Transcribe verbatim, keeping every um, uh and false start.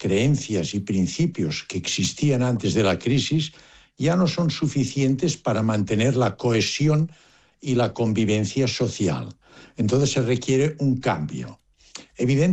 creencias y principios que existían antes de la crisis ya no son suficientes para mantener la cohesión y la convivencia social. Entonces se requiere un cambio. Evidentemente,